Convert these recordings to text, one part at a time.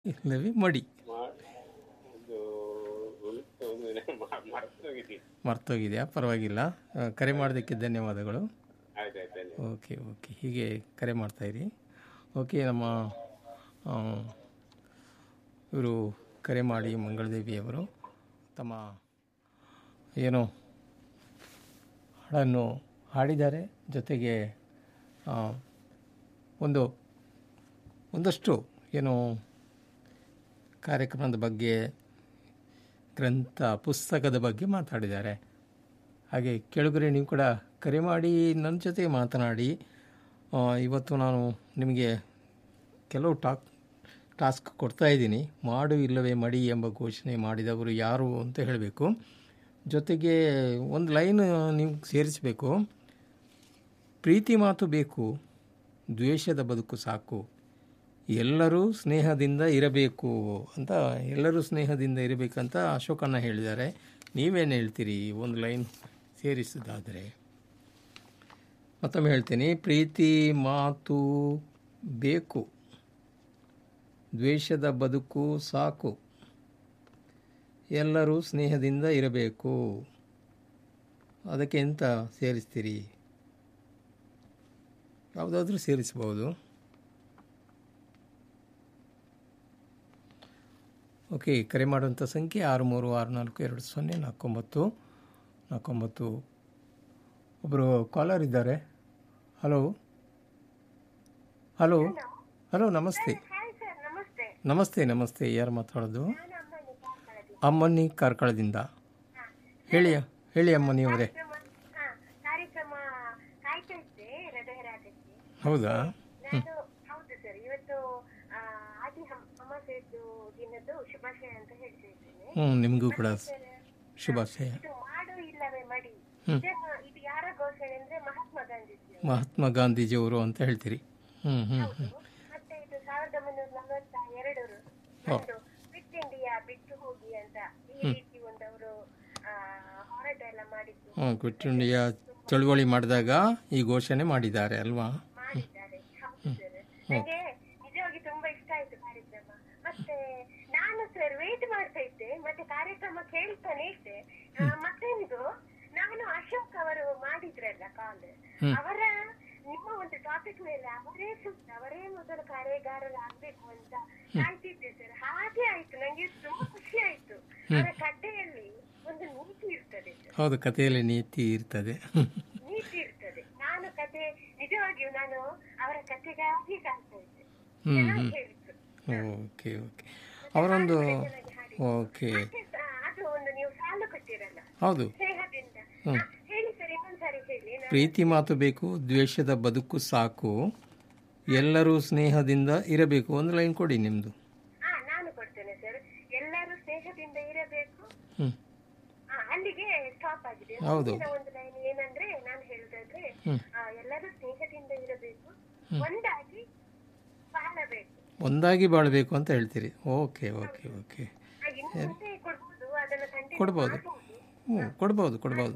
ಇಲ್ಲವೇ ಮಡಿ ಒಂದು ಮರ್ತೋಗಿದ್ದೀನಿ. ಮರ್ತೋಗಿದೆಯಾ? ಪರವಾಗಿಲ್ಲ. ಕರೆ ಮಾಡೋದಕ್ಕೆ ಧನ್ಯವಾದಗಳು. ಆಯ್ತಾಯ್ತು. ಓಕೆ ಓಕೆ, ಹೀಗೆ ಕರೆ ಮಾಡ್ತಾಯಿರಿ. ಓಕೆ, ನಮ್ಮ ಇವರು ಕರೆ ಮಾಡಿ ಮಂಗಳದೇವಿಯವರು ತಮ್ಮ ಏನು ಹಾಡನ್ನು ಹಾಡಿದ್ದಾರೆ. ಜೊತೆಗೆ ಒಂದಷ್ಟು ಏನು ಕಾರ್ಯಕ್ರಮದ ಬಗ್ಗೆ, ಗ್ರಂಥ ಪುಸ್ತಕದ ಬಗ್ಗೆ ಮಾತಾಡಿದ್ದಾರೆ. ಹಾಗೆ ಕೆಳಗರೆ ನೀವು ಕೂಡ ಕರೆ ಮಾಡಿ ನನ್ನ ಜೊತೆ ಮಾತನಾಡಿ. ಇವತ್ತು ನಾನು ನಿಮಗೆ ಕೆಲವು ಟಾಸ್ಕ್ ಕೊಡ್ತಾಯಿದ್ದೀನಿ. ಮಾಡು ಇಲ್ಲವೇ ಮಡಿ ಎಂಬ ಘೋಷಣೆ ಮಾಡಿದವರು ಯಾರು ಅಂತ ಹೇಳಬೇಕು. ಜೊತೆಗೆ ಒಂದು ಲೈನ್ ನೀವು ಸೇರಿಸಬೇಕು. ಪ್ರೀತಿ ಮಾತು ಬೇಕು, ದ್ವೇಷದ ಬದುಕು ಸಾಕು, ಎಲ್ಲರೂ ಸ್ನೇಹದಿಂದ ಇರಬೇಕು ಅಂತ. ಎಲ್ಲರೂ ಸ್ನೇಹದಿಂದ ಇರಬೇಕಂತ ಅಶೋಕಣ್ಣ ಹೇಳಿದ್ದಾರೆ. ನೀವೇನು ಹೇಳ್ತೀರಿ ಒಂದು ಲೈನ್ ಸೇರಿಸೋದಾದರೆ? ಮತ್ತೊಮ್ಮೆ ಹೇಳ್ತೀನಿ. ಪ್ರೀತಿ ಮಾತು ಬೇಕು, ದ್ವೇಷದ ಬದುಕು ಸಾಕು, ಎಲ್ಲರೂ ಸ್ನೇಹದಿಂದ ಇರಬೇಕು. ಅದಕ್ಕೆ ಎಂತ ಸೇರಿಸ್ತೀರಿ? ಯಾವುದಾದ್ರೂ ಸೇರಿಸಬಹುದು. ಓಕೆ, ಕರೆ ಮಾಡುವಂಥ ಸಂಖ್ಯೆ 63642049 ಒಬ್ಬರು ಕಾಲರ್ ಇದ್ದಾರೆ. ಹಲೋ ಹಲೋ ಹಲೋ, ನಮಸ್ತೆ ನಮಸ್ತೆ ನಮಸ್ತೆ. ಯಾರು ಮಾತಾಡೋದು? ಅಮ್ಮನಿ ಕಾರ್ಕಳದಿಂದ. ಹೇಳಿ ಹೇಳಿ ಅಮ್ಮನಿ ಅವರೇ. ಹೌದಾ? ಹೌದು ಸರ್, ಇವತ್ತು ದಿನದ್ದು ಶುಭಾಶಯ ಅಂತ ಹೇಳ್ತಾ ಇದ್ದೇನೆ. ನಿಮಗೂ ಕೂಡ ಶುಭಾಶಯ. ಮಾಡು ಇಲ್ಲವೇ ಮಡಿ, ಇದು ಯಾರ ಘೋಷಣೆ ಅಂದ್ರೆ ಮಹಾತ್ಮ ಗಾಂಧೀಜಿಯವರು ಅಂತ ಹೇಳ್ತೀರಿ. ಮತ್ತೆ ಇದು 1942 ಕ್ವಿಟ್ ಇಂಡಿಯಾ ಬಿಟ್ಟು ಹೋಗಿ ಅಂತ ಈ ರೀತಿ ಒಂದವರು ಹೋರಾಟ ಎಲ್ಲ ಮಾಡಿದ್ದು. ಕ್ವಿಟ್ ಇಂಡಿಯಾ ಚಳುವಳಿ ಮಾಡಿದಾಗ ಈ ಘೋಷಣೆ ಮಾಡಿದ್ದಾರೆ ಅಲ್ವಾ? ಮಾಡಿದ್ದಾರೆ. ಹೌದು ಸರ್, ನನಗೆ ನಿಜವಾಗಿ ತುಂಬಾ ಇಷ್ಟ ಆಯ್ತು ಕಾರ್ಯಕ್ರಮ. ಮತ್ತೆ ನಾನು ಸರ್ ವೇಟ್ ಮಾಡ್ತಾ ಇದ್ದೆ, ಮತ್ತೆ ಕಾರ್ಯಕ್ರಮ ಕೇಳ್ತಾನೆ ಇದ್ದೆ. ಮತ್ತೇನಿದು, ನಾನು ಅಶೋಕ್ ಅವರು ಮಾಡಿದ್ರಲ್ಲ ಕಾಲ್, ಅವರ ನಿಮ್ಮ ಒಂದು ಟಾಪಿಕ್ ಮೇಲೆ ಅವರೇ ಮೊದಲು ಕಾರ್ಯಗಾರರಾಗಬೇಕು ಅಂತ ಕಾಯ್ತಿದ್ದೆ ಸರ್. ಹಾಗೆ ಆಯ್ತು, ನಂಗೆ ತುಂಬಾ ಖುಷಿ ಆಯ್ತು. ಅವರ ಕಥೆಯಲ್ಲಿ ಒಂದು ನೀತಿ ಇರ್ತದೆ. ಹೌದು, ಕಥೆಯಲ್ಲಿ ನೀತಿ ಇರ್ತದೆ. ನಾನು ಕತೆ ನಿಜವಾಗಿಯೂ ನಾನು ಅವರ ಕಥೆಗಾಗಿ ಕಾಯ್ತಾ ಇದ್ದೆ. ಓಕೆ ಓಕೆ, ಅವರೊಂದು ಓಕೆ, ಅದು ಒಂದು ನೀವು ಸಾಲು ಕಟ್ಟಿರಲ್ಲ. ಹೌದು, ಸ್ನೇಹದಿಂದ ಹೇಳಿ ಸರ್, ಇನ್ನೊಂದ್ಸಾರಿ ಹೇಳಿ. ಪ್ರೀತಿ ಮಾತು ಬೇಕು, ದ್ವೇಷದ ಬದುಕು ಸಾಕು, ಎಲ್ಲರೂ ಸ್ನೇಹದಿಂದ ಇರಬೇಕು. ಒಂದು ಲೈನ್ ಕೊಡಿ ನಿಮ್ದು. ನಾನು ಕೊಡ್ತೇನೆ ಸರ್. ಎಲ್ಲರೂ ಸ್ನೇಹದಿಂದ ಇರಬೇಕು, ಅಲ್ಲಿಗೆ ಸ್ಟಾಪ್ ಆಗಿದೆ. ಹೌದು, ಒಂದು ಲೈನ್ ಏನಂದ್ರೆ, ನಾನು ಹೇಳುದಾದ್ರೆ, ಎಲ್ಲರೂ ಸ್ನೇಹದಿಂದ ಇರಬೇಕು, ಒಂದಾಗಿ ಬಾಳಬೇಕು ಅಂತ ಹೇಳ್ತೀರಿ. ಓಕೆ ಓಕೆ ಓಕೆ, ಕೊಡ್ಬೋದು. ಕೊಡ್ಬೋದು.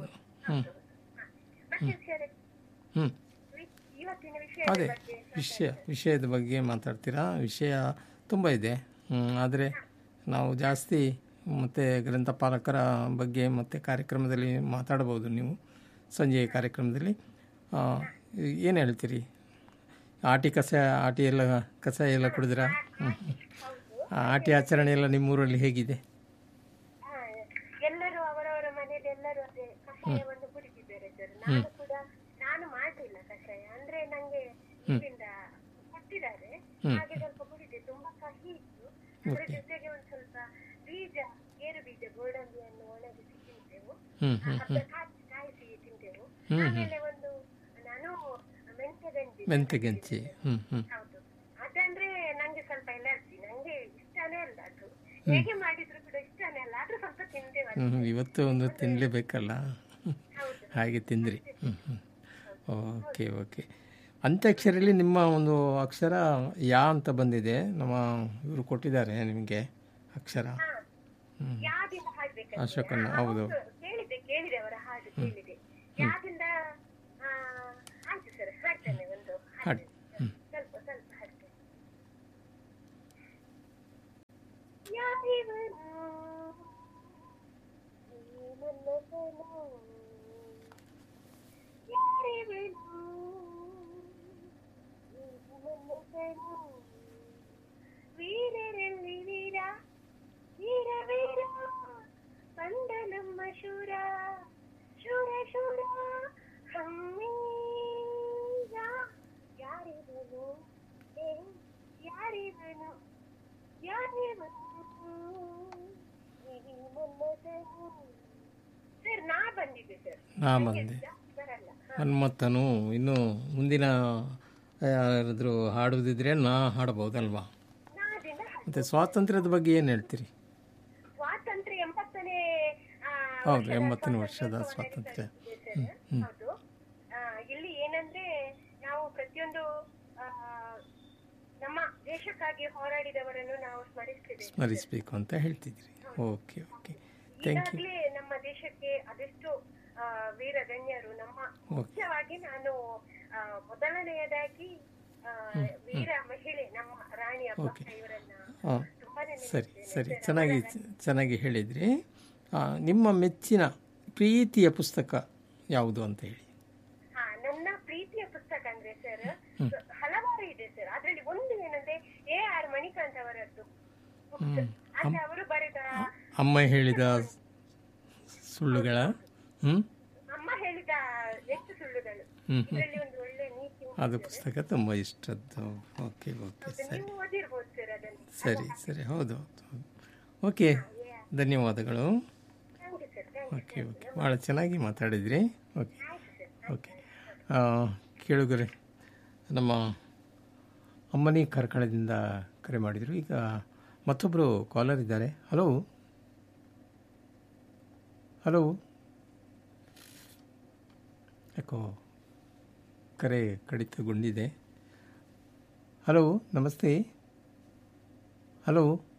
ಅದೇ ವಿಷಯದ ಬಗ್ಗೆ ಮಾತಾಡ್ತೀರಾ? ವಿಷಯ ತುಂಬ ಇದೆ, ಆದರೆ ನಾವು ಜಾಸ್ತಿ ಮತ್ತು ಗ್ರಂಥಪಾಲಕರ ಬಗ್ಗೆ ಮತ್ತು ಕಾರ್ಯಕ್ರಮದಲ್ಲಿ ಮಾತಾಡ್ಬೋದು. ನೀವು ಸಂಜೆಯ ಕಾರ್ಯಕ್ರಮದಲ್ಲಿ ಏನು ಹೇಳ್ತೀರಿ? ಆಟಿ ಕಸ ಎಲ್ಲ ಕುಡಿದ್ರಾ? ಆಟಿ ಆಚರಣೆ ಎಲ್ಲ ನಿಮ್ಮೂರಲ್ಲಿ ಹೇಗಿದೆ? ಎಲ್ಲರೂ ಅವರವರ ಮನೆಯಲ್ಲಿ ಎಲ್ಲರೂ ಅದೇ ಕಷಾಯವನ್ನು ಕುಡಿತಿದ್ದಾರೆ ಸರ್. ನಾನು ಮಾಡ್ಲಿಲ್ಲ ಕಷಾಯ, ಅಂದ್ರೆ ನಂಗೆ ಇಲ್ಲಿಂದ ಕೊಟ್ಟಿದ್ದಾರೆ, ಹಾಗೆ ಸ್ವಲ್ಪ ಕುಡಿದೆ. ತುಂಬಾ ಕಹಿ ಇತ್ತು. ಅದರ ಜೊತೆಗೆ ಒಂದು ಸ್ವಲ್ಪ ಗೇರು ಬೀಜ ಗೋಡಂಬಿಯನ್ನು ಒಣಗಿಸಿ ತಿಂತೆವು, ಕಾಯಿಸಿ ತಿಂತೆವು. ಆಮೇಲೆ ಒಂದು ನಾನು ಮೆಂತೆಗಂಜಿ. ಹೌದು, ಅದಂದ್ರೆ ನಂಗೆ ಸ್ವಲ್ಪ ಎಲರ್ಜಿ, ನಂಗೆ ಇಷ್ಟನೇ ಅಲ್ಲ ಅದು. ಹೇಗೆ ಮಾಡಿದ್ರು ಕೂಡ ಇಷ್ಟನೇ ಅಲ್ಲ, ಆದ್ರೂ ಸ್ವಲ್ಪ ತಿಂದೇವೆ. ಇವತ್ತು ಒಂದು ತಿನ್ನಲೇಬೇಕಲ್ಲ, ಹಾಗೆ ತಿಂದ್ರಿ. Okay okay. ಅಂತ್ಯಾಕ್ಷರಿಯಲ್ಲಿ ನಿಮ್ಮ ಒಂದು ಅಕ್ಷರ ಯಾ ಅಂತ ಬಂದಿದೆ. ನಮ್ಮ ಇವರು ಕೊಟ್ಟಿದ್ದಾರೆ ನಿಮಗೆ ಅಕ್ಷರ. ಅಶೋಕಣ್ಣ. ಹೌದು, ಕೇಳಿದೆ ಅವರ ಹಾಡು ಕೇಳಿದೆ. ಯಾದಿಂದ ಆಯ್ತು ಸರ್, ಹಾಡ್ತೇನೆ ಒಂದು ಹಾಡು. ಯಾರಿವನು ಈ ಮನಸ್ಸನು ಯಾರಿವನು ಈ ಮನಸ್ಸನು ವೀರರಲ್ಲಿ ವೀರ ವೀರ ವೀರ ಬಂದ ನಮ್ಮ ಶೂರ ಶೂರ ಶೂರ ಹಮ್ಮೀರ ಯಾರಿವನು ಏ ಯಾರಿವನು ಯಾರಿವನು ಈ ಮನಸ್ಸನು ಸರ್ ನಾ ಬಂದಿದ್ದೆ ಸರ್ ನಾ ಬಂದೆ ಬರಲ್ಲ ಮನ್ಮಥನು ಇನ್ನು ಮುಂದಿನ ಯಾರಾದರೂ ಹಾಡುವುದಿದ್ರೆ ನಾ ಹಾಡಬಹುದಲ್ವಾ? ನಾದಿಂದ ಮತ್ತು ಸ್ವಾತಂತ್ರ್ಯದ ಬಗ್ಗೆ ಏನು ಹೇಳ್ತೀರಿ? ಸ್ವಾತಂತ್ರ್ಯ 80ನೇ ಹೌದು, 80ನೇ ವರ್ಷದ ಸ್ವಾತಂತ್ರ್ಯ. ಹೌದು. ಇಲ್ಲಿ ಏನಂದ್ರೆ ನಾವು ಪ್ರತಿಯೊಂದು ನಮ್ಮ ದೇಶಕ್ಕಾಗಿ ಹೋರಾಡಿದವರನ್ನು ನಾವು ಸ್ಮರಿಸಬೇಕು ಅಂತ ಹೇಳ್ತಿದ್ರಿ. Okay okay, thank you. ಈಗಾಗಲೇ ನಮ್ಮ ದೇಶಕ್ಕೆ ಅದೆಷ್ಟು ವೀರಗಣ್ಯರು ನಮ್ಮ ಮುಖ್ಯವಾಗಿ ನಾನು ಮೊದಲನೆಯದಾಗಿ ವೀರ ಮಹಿಳೆ ನಮ್ಮ ರಾಣಿ ಅಬ್ಬಕ್ಕ ಇವರನ್ನ ತುಂಬಾನೇ ಸರಿ ಸರಿ, ಚೆನ್ನಾಗಿ ಹೇಳಿದ್ರಿ. ನಿಮ್ಮ ಮೆಚ್ಚಿನ ಪ್ರೀತಿಯ ಪುಸ್ತಕ ಯಾವುದು ಅಂತ ಹೇಳಿ. ನನ್ನ ಪ್ರೀತಿಯ ಪುಸ್ತಕ ಅಂದ್ರೆ ಸರ್ ಹಲವಾರು ಇದೆ ಸರ್. ಅದರಲ್ಲಿ ಒಂದು ಏನಂದ್ರೆ AR ಮಣಿಕಾಂತ್ ಅವರದ್ದು. ಅಂದ್ರೆ ಅವರು ಬರೆದ ಅಮ್ಮ ಹೇಳಿದ ಸುಳ್ಳುಗಳ ಅಮ್ಮ ಹೇಳಿದ ಎಷ್ಟು ಸುಳ್ಳುಗಳು, ಇದರಲ್ಲಿ ಒಂದು ಒಳ್ಳೆ ನೀತಿ ಅದು ಪುಸ್ತಕ ತುಂಬ ಇಷ್ಟದ್ದು. ಓಕೆ ಓಕೆ, ಸರಿ ನೀವು ಓದಿರ್ಬೋದು ಸರ್ ಅದನ್ನು. ಸರಿ ಸರಿ, ಹೌದು ಹೌದು. ಓಕೆ, ಧನ್ಯವಾದಗಳು. ಓಕೆ ಓಕೆ, ಭಾಳ ಚೆನ್ನಾಗಿ ಮಾತಾಡಿದ್ರಿ. ಓಕೆ ಓಕೆ, ಕೇಳುಗರೆ, ನಮ್ಮ ಅಮ್ಮನಿ ಕಾರ್ಕಳದಿಂದ ಕರೆ ಮಾಡಿದರು. ಈಗ ಮತ್ತೊಬ್ಬರು ಕಾಲರ್ ಇದ್ದಾರೆ. ಹಲೋ ಹಲೋ, ಯಾಕೋ ಕರೆ ಕಡಿತಗೊಂಡಿದೆ. ಹಲೋ, ನಮಸ್ತೆ. ಹಲೋ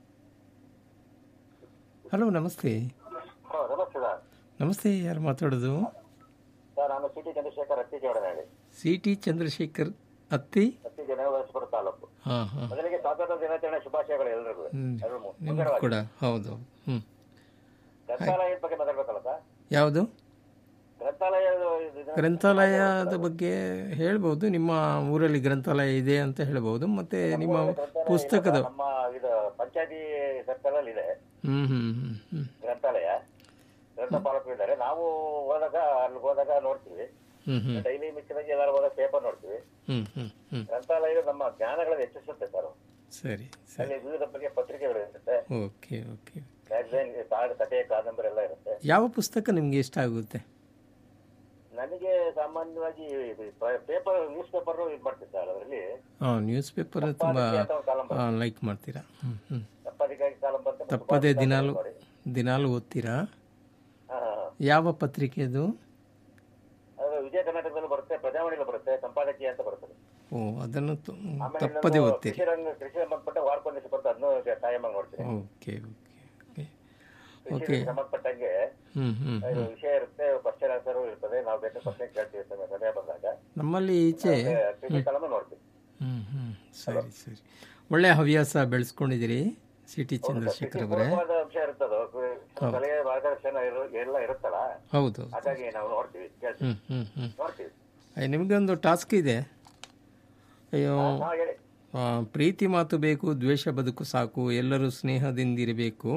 ಹಲೋ, ನಮಸ್ತೆ. ನಮಸ್ತೆ, ಯಾರು ಮಾತಾಡೋದು? ಸರ್, ನಾನು ಸಿಟಿ ಚಂದ್ರಶೇಖರ್ ಅತ್ತಿ ಜೋಡನಹಳ್ಳಿ. ಸಿಟಿ ಚಂದ್ರಶೇಖರ್ ಅತ್ತಿ ತಾಲೂಕು. ಹಾಂ ಹಾಂ, ಮೊದಲಿಗೆ ಸ್ವಾತಂತ್ರ್ಯ ದಿನಾಚರಣೆ ಶುಭಾಶಯಗಳು ಎಲ್ರಿಗೂ. ನಿಮ್ಗೂ ಕೂಡ. ಹೌದು. ಗ್ರಂಥಾಲಯದ ಬಗ್ಗೆ ಮಾತಾಡ್ಬೇಕಲ್ಲ ಸರ್? ಯಾವುದು? ಗ್ರಂಥಾಲಯದ ಗ್ರಂಥಾಲಯದ ಬಗ್ಗೆ ಹೇಳ್ಬೋದು. ನಿಮ್ಮ ಊರಲ್ಲಿ ಗ್ರಂಥಾಲಯ ಇದೆ ಅಂತ ಹೇಳ್ಬೋದು. ಮತ್ತೆ ನಿಮ್ಮ ಪುಸ್ತಕದ ನಮ್ಮ ಇದು ಪಂಚಾಯತಿ ಸರ್ಕಲ್ ಅಲ್ಲಿ ಇದೆ ಗ್ರಂಥಾಲಯ. ಗ್ರಂಥಪಾಲಕರು ಇದ್ದಾರೆ. ನಾವು ಅಲ್ಲಿ ಹೋದಾಗ ನೋಡ್ತೀವಿ. ಡೈಲಿ ಮಿಕ್ಕಿದಾಗ ಎಲ್ಲರೂ ಹೋದಾಗ ಪೇಪರ್ ನೋಡ್ತೀವಿ. ಗ್ರಂಥಾಲಯ ನಮ್ಮ ಜ್ಞಾನಗಳನ್ನು ಹೆಚ್ಚಿಸುತ್ತೆ ಸರ್. ಸರಿ ಅಲ್ಲಿ ವಿವಿಧ ಬಗ್ಗೆ ಪತ್ರಿಕೆಗಳು ಇರುತ್ತೆ. ಓಕೆ ಓಕೆ, ಮ್ಯಾಗಝೈನ್, ಕಥೆ, ಕಾದಂಬರಿ ಎಲ್ಲ ಇರುತ್ತೆ. ಯಾವ ಪುಸ್ತಕ ನಿಮ್ಗೆ ಇಷ್ಟ ಆಗುತ್ತೆ? ನನಗೆ ಸಾಮಾನ್ಯವಾಗಿ ಪೇಪರ್, ನ್ಯೂಸ್ ಪೇಪರ್ ಇದು ಮಾಡ್ತೀನಿ ಸರ್. ಅದರಲ್ಲಿ ನ್ಯೂಸ್ ಪೇಪರ್ ತುಂಬ ಲೈಕ್ ಮಾಡ್ತೀರಾ? ತಪ್ಪದಿಗಾಗಿ ಕಾಲಂ ಬಂತ ತಪ್ಪದೇ ದಿನಾಲು ಓದ್ತೀರಾ? ಯಾವ ಪತ್ರಿಕೆ ಅದು? ವಿಜಯ ಕರ್ನಾಟಕದಲ್ಲೂ ಬರುತ್ತೆ, ಪ್ರಜಾವಾಣಿಯಲ್ಲಿ ಬರುತ್ತೆ, ಸಂಪಾದಕೀಯ ಅಂತ ಬರ್ತದೆ. ಓ, ಅದನ್ನು ತಪ್ಪದೇ ಓದ್ತೀರಿ? ಕೃಷಿ ಸಂಬಂಧಪಟ್ಟ ವಾರಕ್ಕೊಂದಿಷ್ಟು ಬರ್ತದೆ, ಅದನ್ನು ಕಾಯಮಾಗಿ ನೋಡ್ತೀನಿ. ಓಕೆ ಓಕೆ ಕೃಷಿ ಸಂಬಂಧಪಟ್ಟಂಗೆ ವಿಷಯ ಇರುತ್ತೆ, ಕ್ವಶನ್ ಆನ್ಸರ್ ಇರ್ತದೆ. ನಾವು ಬೇಕಾದ ಕ್ವಶನ್ ಕೇಳ್ತೀವಿ ಸಮಯ ಬಂದಾಗ. ನಮ್ಮಲ್ಲಿ ಈಚೆ ಕೃಷಿ ಕಾಲಂ ನೋಡ್ತೀವಿ. ಸರಿ ಸರಿ, ಒಳ್ಳೆಯ ಹವ್ಯಾಸ ಬೆಳೆಸ್ಕೊಂಡಿದ್ದೀರಿ ಸಿಟಿ ಚಂದ್ರಶೇಖರ್ ಅವರೇ. ಅಂಶ ಇರ್ತದೋ, ಸಲಹೆ ಮಾರ್ಗದರ್ಶನ ಎಲ್ಲ ಇರುತ್ತಲ್ಲ, ಹೌದು. ಹಾಗಾಗಿ ನಾವು ನೋಡ್ತೀವಿ, ನೋಡ್ತೀವಿ. ನಿಮಗೊಂದು ಟಾಸ್ಕ್ ಇದೆ. ಅಯ್ಯೋ, ಪ್ರೀತಿ ಮಾತು ಬೇಕು, ದ್ವೇಷ ಬದುಕು ಸಾಕು, ಎಲ್ಲರೂ ಸ್ನೇಹದಿಂದಿರಬೇಕು,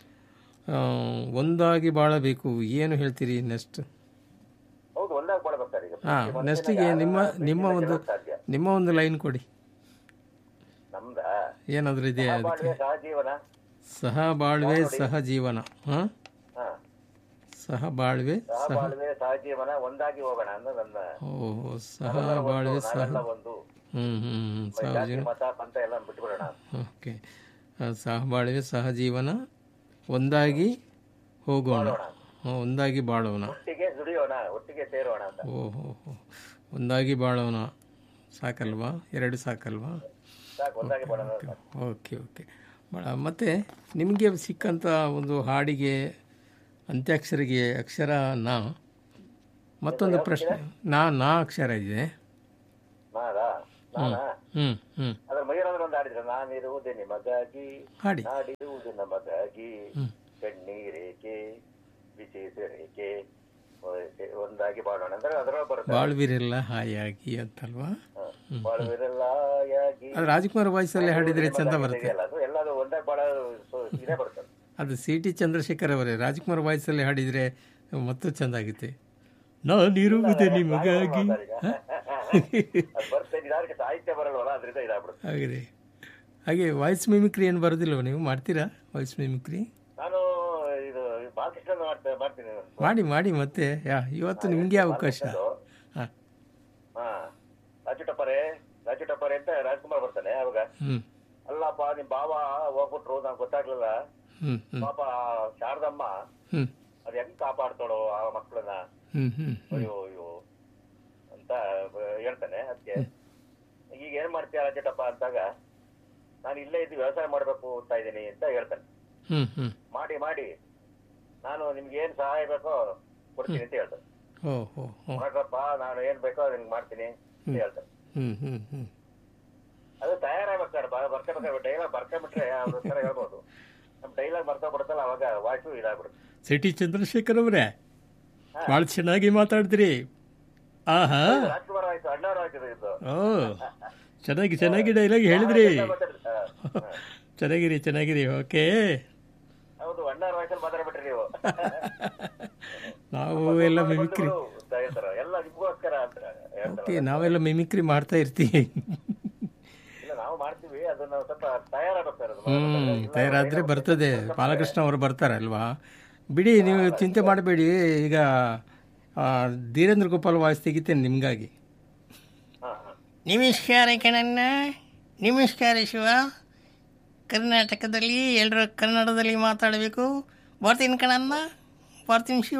ಒಂದಾಗಿ ಬಾಳಬೇಕು. ಏನು ಹೇಳ್ತೀರಿ ನೆಕ್ಸ್ಟ್? ಹೌದು, ಒಂದಾಗಿ ಬಾಳಬೇಕಾರೆ. ಹಾಂ, ನೆಕ್ಸ್ಟಿಗೆ ನಿಮ್ಮ ಒಂದು ಲೈನ್ ಕೊಡಿ. ನಮ್ದ ಏನಾದರೂ ಇದೆ? ಸಹಜೀವನ, ಸಹಬಾಳ್ವೆ ಸಹಜೀವನ. ಹಾಂ, ಸಹಬಾಳ್ವೆ ಸಹಜೀವನ, ಒಂದಾಗಿ ಹೋಗೋಣ ಅನ್ನೋದು ನನ್ನ. ಓಹೋ, ಸಹಬಾಳ್ವೆ ಒಂದು ಸಹಜೀವನ. ಮತ ಪಂಥ ಎಲ್ಲ ಬಿಟ್ಬಿಡೋಣ. ಓಕೆ, ಸಹಬಾಳ್ವೆ ಸಹಜೀವನ, ಒಂದಾಗಿ ಹೋಗೋಣ, ಒಂದಾಗಿ ಬಾಳೋಣ, ಒಟ್ಟಿಗೆ ದುಡಿಯೋಣ, ಒಟ್ಟಿಗೆ ಸೇರೋಣ ಅಂತ. ಓಹೋ, ಒಂದಾಗಿ ಬಾಳೋಣ ಸಾಕಲ್ವಾ? ಎರಡು ಸಾಕಲ್ವಾ? Okay okay. ಮತ್ತು ನಿಮಗೆ ಸಿಕ್ಕಂಥ ಒಂದು ಹಾಡಿಗೆ ಅಂತ್ಯಾಕ್ಷರಿಗೆ ಅಕ್ಷರ ನಾ. ಮತ್ತೊಂದು ಪ್ರಶ್ನೆ, ನಾ ಅಕ್ಷರ ಇದೆ. ಅದ್ರ ಮೈರಾದ್ರೆ ಒಂದು ಹಾಡಿದ್ರೆ, ನಾನಿರುವುದೇ ನಿಮಗಾಗಿ, ಹಾಡಿ. ನಾಡಿರುವುದು ನಮಗಾಗಿ, ಕಣ್ಣೀರೇಕೆ ಬಿಸಿರೇಕೆ ಒಂದಾಗಿ ಬಾಳೋಣ ಅಂದ್ರೆ ಅದರ ಬರುತ್ತೆ. ಬಾಳ್ವಿರೆಲ್ಲ ಹಾಯಾಗಿ ಅಂತಲ್ವಾ? ಬಾಳುವಿರೆಲ್ಲ ಹಾಯಾಗಿ ಅದು ರಾಜ್ಕುಮಾರ್ ವಾಯ್ಸಲ್ಲಿ ಹಾಡಿದರೆ ಚಂದ ಬರುತ್ತೆ. ಅದು ಎಲ್ಲದು ಒಂದಾಗಿ ಬಾಳ ಇದೇ ಬರ್ತದೆ. ಅದು ಸಿ.ಟಿ. ಚಂದ್ರಶೇಖರ್ ಅವರೇ ರಾಜ್ಕುಮಾರ್ ವಾಯ್ಸಲ್ಲಿ ಹಾಡಿದರೆ ಮತ್ತೂ ಚಂದ ಆಗುತ್ತೆ. ನಾನಿರುವುದೇ ನಿಮಗಾಗಿ. ಬರ್ತದೆ, ಸಾಹಿತ್ಯ ಬರಲ್ವಲ್ಲ, ಅದರಿಂದ ಇದಾಗ್ಬಿಡುತ್ತೆ. ಹಾಗೆ ಹಾಗೆ ವಾಯ್ಸ್ ಮಿಮಿಕ್ರಿ ಏನು ಬರೋದಿಲ್ವ? ನೀವು ಮಾಡ್ತೀರಾ ವಾಯ್ಸ್ ಮಿಮಿಕ್ರಿ? ನಾನು ಇದು ಬಾಲಕೃಷ್ಣ ಮಾಡ್ತೀನಿ. ಮಾಡಿ ಮಾಡಿ ಮತ್ತೆ ಇವತ್ತು ನಿಮಗೆ ಅವಕಾಶ. ಹಾಂ, ರಾಜು ಟಪ್ಪರೆ ಅಂತ ರಾಜ್ಕುಮಾರ್ ಬರ್ತಾನೆ ಅವಾಗ. ಅಲ್ಲಪ್ಪ ನಿಮ್ ಬಾವ ಹೋಗ್ಬಿಟ್ರು, ನಂಗೆ ಗೊತ್ತಾಗ್ಲಿಲ್ಲ ಪಾಪ, ಶಾರದಮ್ಮ ಅದ್ ಹೆಂಗ್ ಕಾಪಾಡ್ತಾಳೋ ಆ ಮಕ್ಕಳನ್ನ, ಅಯ್ಯೋ ಅಯ್ಯೋ ಅಂತ ಹೇಳ್ತಾನೆ. ಅದಕ್ಕೆ ಈಗ ಏನ್ ಮಾಡ್ತೀಯ ರಾಜಟಪ್ಪ ಅಂತಾಗ, ನಾನು ಇಲ್ಲೇ ಇದ್ದು ವ್ಯವಸಾಯ ಮಾಡ್ಬೇಕು ಅಂತ ಇದ್ದೀನಿ ಅಂತ ಹೇಳ್ತಾನೆ. ಮಾಡಿ ಮಾಡಿ ನಾನು ನಿಮ್ಗೆ ಏನ್ ಸಹಾಯ ಬೇಕೋ ಕೊಡ್ತೀನಿ ಅಂತ ಹೇಳ್ತಾನೆ. ನೋಡ್ರಪ್ಪ, ನಾನು ಏನ್ ಬೇಕೋ ನಿಮ್ಗೆ ಮಾಡ್ತೀನಿ ಅಂತ ಹೇಳ್ತಾನೆ. ಅದು ತಯಾರಾಗ್ಬೇಕಾದ್ರೆ ಬರ್ಕೋಬೇಕಾದ್ರೆ ಡೈಲಾಗ್ ಬರ್ಕೊಂಡ್ಬಿಟ್ರೆ ಅವ್ರ ತರ ಹೇಳ್ಬೋದು. ನಮ್ ಡೈಲಾಗ್ ಬರ್ತಾ ಬಿಡುತ್ತಲ್ಲ, ಅವಾಗ ವಾಯ್ಸು ಇದಾಗ್ಬಿಡುತ್ತೆ. ಸಿ.ಟಿ. ಚಂದ್ರಶೇಖರ್ ಅವರೇ ಭಾಳ ಚೆನ್ನಾಗಿ ಮಾತಾಡ್ತೀರಿ. ಆಹಾ, ರಾಜ್ಕುಮಾರ್ ಆಯ್ತು, ಅಣ್ಣವ್ರು ಆಯ್ತು ಇದು. ಚೆನ್ನಾಗಿ ಚೆನ್ನಾಗಿ ಡೈಲಾಗ್ ಹೇಳಿದ್ರಿ. ಚೆನ್ನಾಗಿರಿ. ಓಕೆ, ಹೌದು, ಅಣ್ಣವ್ರ ವಾಯ್ಸಲ್ಲಿ ಮಾತಾಡ್ಬಿಟ್ರಿ ನೀವು. ನಾವು ಎಲ್ಲ ಮಿಮಿಕ್ರಿ ಎಲ್ಲ ನಿಮ್ಗೋಸ್ಕರ ಅಂತ ಓಕೆ, ನಾವೆಲ್ಲ ಮಿಮಿಕ್ರಿ ಮಾಡ್ತಾ ಇರ್ತೀವಿ. ಇಲ್ಲ, ನಾವು ಮಾಡ್ತೀವಿ, ಅದನ್ನ ಸ್ವಲ್ಪ ತಯಾರಾಗ್ತಾರೆ. ತಯಾರಾದ್ರೆ ಬರ್ತದೆ. ಬಾಲಕೃಷ್ಣ ಅವರು ಬರ್ತಾರಲ್ವಾ? ಬಿಡಿ, ನೀವು ಚಿಂತೆ ಮಾಡಬೇಡಿ. ಈಗ ಧೀರೇಂದ್ರ ಗೋಪಾಲ್ ವಾಯ್ಸ್ ತೆಗಿತೇನೆ ನಿಮಗಾಗಿ. ನಮಸ್ಕಾರ ಕಣಣ್ಣ, ನಮಸ್ಕಾರ ಶಿವ. ಕರ್ನಾಟಕದಲ್ಲಿ ಎಲ್ಲರೂ ಕನ್ನಡದಲ್ಲಿ ಮಾತಾಡಬೇಕು. ಬರ್ತೀನಿ ಕಣಣ್ಣ, ಬರ್ತೀನಿ ಶಿವ.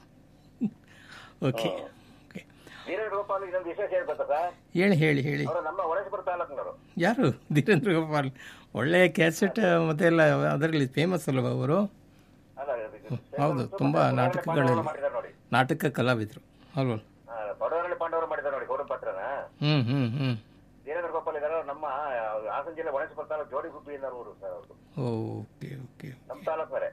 ಓಕೆ, ಧೀರೇಂದ್ರ ಗೋಪಾಲ್ ಇನ್ನೊಂದು ವಿಶೇಷ ಏನ್ ಗೊತ್ತಾ ಸರ್? ಹೇಳಿ. ಅವರು ನಮ್ಮ ಹೊಳೇಶ್ವರ ತಾಲೂಕಿನವರು. ಯಾರು? ಧೀರೇಂದ್ರ ಗೋಪಾಲ್ ಒಳ್ಳೆಯ ಕ್ಯಾಸೆಟ್ ಮತ್ತೆ ಎಲ್ಲ ಅದರಲ್ಲಿ ಫೇಮಸ್ ಅಲ್ವಾ ಅವರು? ಹೌದು, ತುಂಬಾ ನಾಟಕಗಳಲ್ಲಿ ನಾಟಕ ಕಲಾವಿದರು ಅಲ್ವಾ? ಬಡವರಲ್ಲಿ ಪಾಂಡವರು ಮಾಡಿದ್ದಾರೆ ನೋಡಿ, ಗೌರವ ಪತ್ರನ. ಧೀರೇಂದ್ರ ಗೋಪಾಲ್ ಇದಾರೆ, ನಮ್ಮ ಹಾಸನ ಜಿಲ್ಲೆ ಹೊಳೇಶ್ವರ ತಾಲೂಕು ಜೋಡಿ ಗುಬ್ಬಿ ಊರು ಸರ್ ಅವರು. ಓಕೆ, ನಮ್ಮ ತಾಲೂಕವರೇ.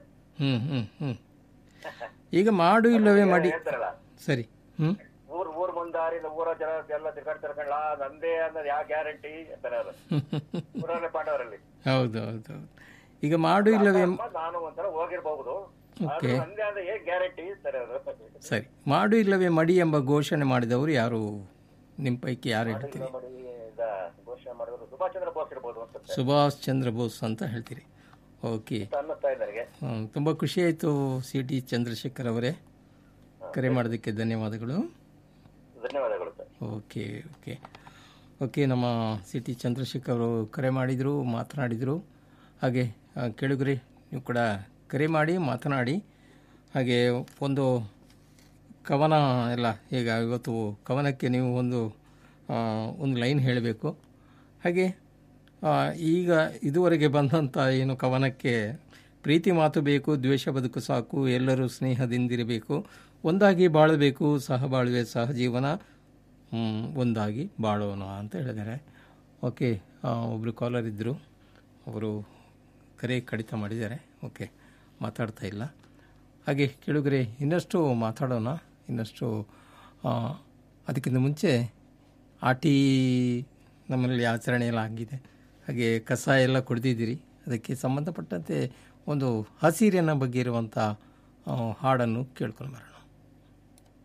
ಈಗ ಮಾಡು ಇಲ್ಲವೇ ಮಾಡಿ ಹೇಳ್ತಾರಲ್ಲ, ಸರಿ. ಊರ್ ಮುಂದಾರಿ ಊರ ಜನ ಎಲ್ಲ ತಿರ್ಕೊಂಡ್ ನಂದೇ ಅನ್ನೋದು ಯಾವ ಗ್ಯಾರಂಟಿ ಅಂತಾರೆ ಅವರು. ಊರಲ್ಲಿ ಪಾಂಡವರಲ್ಲಿ. ಹೌದು. ಈಗ ಮಾಡು ಇಲ್ಲವೇ ನಾನು ಒಂಥರ ಹೋಗಿರ್ಬಹುದು, ನಂದೇ ಅಂದ್ರೆ ಏನ್ ಗ್ಯಾರಂಟಿ ಅಂತಾರೆ ಅವರು. ಸರಿ, ಮಾಡು ಇಲ್ಲವೇ ಮಡಿ ಎಂಬ ಘೋಷಣೆ ಮಾಡಿದವರು ಯಾರು? ನಿಮ್ಮ ಪೈಕಿ ಯಾರು ಹೇಳ್ತೀರಿ? ಘೋಷಣೆ ಮಾಡಿದ್ರು ಸುಭಾಷ್ ಚಂದ್ರ ಬೋಸ್ ಇರ್ಬೋದು ಅನ್ಸುತ್ತೆ. ಸುಭಾಷ್ ಚಂದ್ರ ಬೋಸ್ ಅಂತ ಹೇಳ್ತೀರಿ. ಓಕೆ, ಅನ್ನಿಸ್ತಾ ಇದೆ ನನಗೆ. ತುಂಬ ಖುಷಿ ಆಯಿತು ಸಿ.ಟಿ. ಚಂದ್ರಶೇಖರ್ ಅವರೇ, ಕರೆ ಮಾಡೋದಕ್ಕೆ ಧನ್ಯವಾದಗಳು. ಧನ್ಯವಾದಗಳು ಸರ್. ಓಕೆ, ನಮ್ಮ ಸಿ.ಟಿ. ಚಂದ್ರಶೇಖರ್ ಅವರು ಕರೆ ಮಾಡಿದರು, ಮಾತನಾಡಿದರು. ಹಾಗೆ ಕೇಳುಗರೆ, ನೀವು ಕೂಡ ಕರೆ ಮಾಡಿ ಮಾತನಾಡಿ. ಹಾಗೆ ಒಂದು ಕವನ ಎಲ್ಲ, ಈಗ ಇವತ್ತು ಕವನಕ್ಕೆ ನೀವು ಒಂದು ಲೈನ್ ಹೇಳಬೇಕು. ಹಾಗೆ ಈಗ ಇದುವರೆಗೆ ಬಂದಂಥ ಏನು ಕವನಕ್ಕೆ ಪ್ರೀತಿ ಮಾತು ಬೇಕು, ದ್ವೇಷ ಬದುಕು ಸಾಕು, ಎಲ್ಲರೂ ಸ್ನೇಹದಿಂದಿರಬೇಕು, ಒಂದಾಗಿ ಬಾಳಬೇಕು, ಸಹಬಾಳ್ವೆ ಸಹಜೀವನ, ಒಂದಾಗಿ ಬಾಳೋಣ ಅಂತ ಹೇಳಿದ್ದಾರೆ. ಓಕೆ, ಒಬ್ಬರು ಕಾಲರ್ ಇದ್ದರು, ಅವರು ಕರೆ ಕಡಿತ ಮಾಡಿದ್ದಾರೆ. ಓಕೆ, ಮಾತಾಡ್ತಾ ಇಲ್ಲ. ಹಾಗೆ ಕೇಳುಗರೆ, ಇನ್ನಷ್ಟು ಮಾತಾಡೋಣ. ಇನ್ನಷ್ಟು ಅದಕ್ಕಿಂತ ಮುಂಚೆ ಆಟಿ ನಮ್ಮಲ್ಲಿ ಆಚರಣೆ ಎಲ್ಲ ಆಗಿದೆ. ಹಾಗೆ ಕಸ ಎಲ್ಲ ಕುಡಿದಿದ್ದೀರಿ. ಅದಕ್ಕೆ ಸಂಬಂಧಪಟ್ಟಂತೆ ಒಂದು ಹಸಿರಿನ ಬಗ್ಗೆ ಇರುವಂಥ ಹಾಡನ್ನು ಕೇಳ್ಕೊಂಡು ಬರೋಣ.